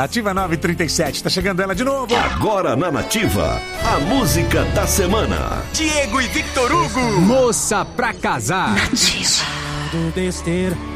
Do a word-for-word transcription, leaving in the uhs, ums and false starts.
Nativa nove trinta e sete, tá chegando ela de novo. Agora na Nativa, a música da semana. Diego e Victor Hugo. Moça pra casar. Nativa. Besteira,